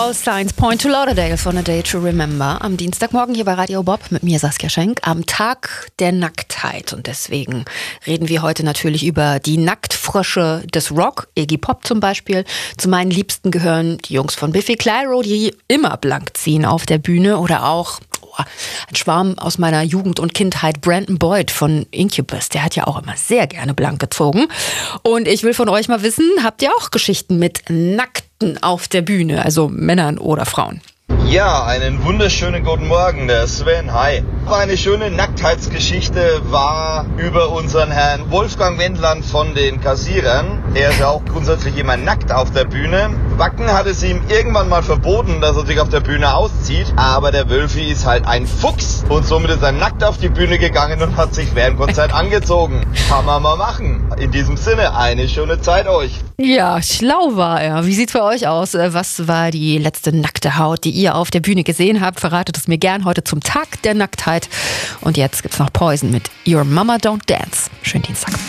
All Signs Point to Lauderdale von A Day to Remember. Am Dienstagmorgen hier bei Radio Bob mit mir Saskia Schenk am Tag der Nacktheit. Und deswegen reden wir heute natürlich über die Nacktfrösche des Rock, Iggy Pop zum Beispiel. Zu meinen Liebsten gehören die Jungs von Biffy Clyro, die immer blank ziehen auf der Bühne, oder auch ein Schwarm aus meiner Jugend und Kindheit, Brandon Boyd von Incubus. Der hat ja auch immer sehr gerne blank gezogen. Und ich will von euch mal wissen, habt ihr auch Geschichten mit Nackten auf der Bühne, also Männern oder Frauen? Ja, einen wunderschönen guten Morgen, der Sven, hi. Eine schöne Nacktheitsgeschichte war über unseren Herrn Wolfgang Wendland von den Kassierern. Er ist ja auch grundsätzlich immer nackt auf der Bühne. Wacken hat es ihm irgendwann mal verboten, dass er sich auf der Bühne auszieht, aber der Wölfi ist halt ein Fuchs und somit ist er nackt auf die Bühne gegangen und hat sich während dem Konzert angezogen. Kann man mal machen. In diesem Sinne, eine schöne Zeit euch. Ja, schlau war er. Wie sieht's bei euch aus? Was war die letzte nackte Haut, die ihr auf der Bühne gesehen habt? Verratet es mir gern heute zum Tag der Nacktheit. Und jetzt gibt's noch Poison mit Your Mama Don't Dance. Schönen Dienstag.